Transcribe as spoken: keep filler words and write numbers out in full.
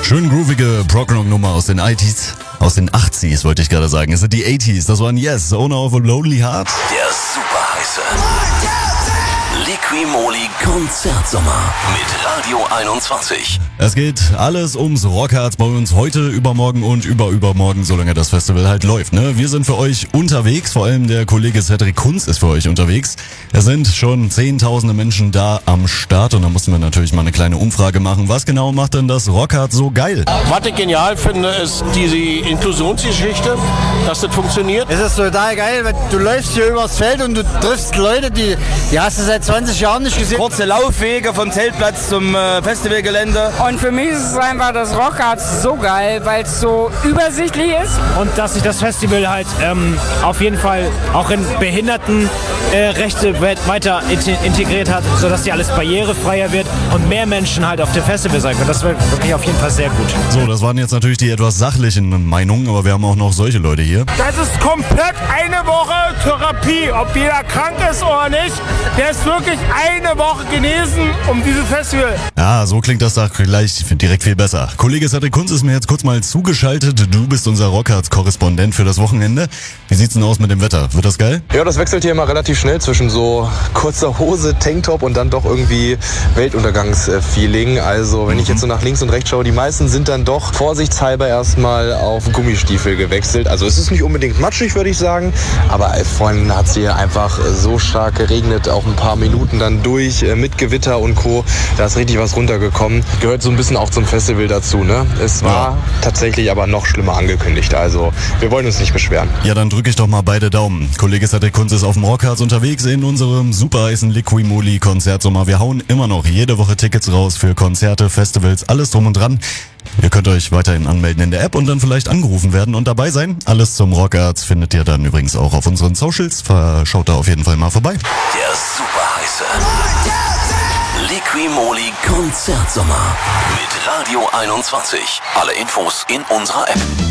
Schön groovige Prog-Rock-Nummer aus den achtziger. Aus den achtziger wollte ich gerade sagen. Es sind die achtziger. Das waren Yes, Owner of a Lonely Heart. Der super heiße Liqui-Moly Konzertsommer mit Radio einundzwanzig. Es geht alles ums Rockharz bei uns heute, übermorgen und überübermorgen, solange das Festival halt läuft. Ne? Wir sind für euch unterwegs, vor allem der Kollege Cedric Kunz ist für euch unterwegs. Es sind schon zehntausende Menschen da am Start und da mussten wir natürlich mal eine kleine Umfrage machen. Was genau macht denn das Rockharz so geil? Was ich genial finde, ist diese Inklusionsgeschichte, dass das funktioniert. Es ist total geil, weil du läufst hier übers Feld und du triffst Leute, die, die hast du seit zwanzig Jahren nicht gesehen. Kurze Laufwege vom Zeltplatz zum äh, Festivalgelände. Und für mich ist es einfach das Rockharz so geil, weil es so übersichtlich ist. Und dass sich das Festival halt ähm, auf jeden Fall auch in Behindertenrechte äh, weiter integriert hat, sodass die alles barrierefreier wird und mehr Menschen halt auf dem Festival sein können. Das wäre wirklich auf jeden Fall sehr gut. So, das waren jetzt natürlich die etwas sachlichen Meinungen, aber wir haben auch noch solche Leute hier. Das ist komplett eine Woche Therapie, ob jeder krank ist oder nicht. Der ist wirklich eine Woche genesen um dieses Festival. Ja, so klingt das doch gleich direkt viel besser. Kollege Cedric Kunz ist mir jetzt kurz mal zugeschaltet. Du bist unser Rockharz-Korrespondent für das Wochenende. Wie sieht's denn aus mit dem Wetter? Wird das geil? Ja, das wechselt hier immer relativ schnell zwischen so kurzer Hose, Tanktop und dann doch irgendwie Weltuntergangsfeeling. Also wenn mhm. ich jetzt so nach links und rechts schaue, die meisten sind dann doch vorsichtshalber erstmal auf Gummistiefel gewechselt. Also es ist nicht unbedingt matschig, würde ich sagen, aber vorhin hat es hier einfach so stark geregnet, auch ein paar Minuten dann durch mit Gewitter und Co. Da ist richtig was runtergekommen. Gehört so ein bisschen auch zum Festival dazu, ne? Es war ja. tatsächlich aber noch schlimmer angekündigt. Also wir wollen uns nicht beschweren. Ja, dann drücke ich doch mal beide Daumen. Kollege Cedric Kunz ist auf dem Rockharz unterwegs in unserem super heißen Liqui-Moly Konzertsommer. Wir hauen immer noch jede Woche Tickets raus für Konzerte, Festivals, alles drum und dran. Ihr könnt euch weiterhin anmelden in der App und dann vielleicht angerufen werden und dabei sein. Alles zum Rockharz findet ihr dann übrigens auch auf unseren Socials. Schaut da auf jeden Fall mal vorbei. Der super heiße Liqui-Moly Konzertsommer mit Radio einundzwanzig. Alle Infos in unserer App.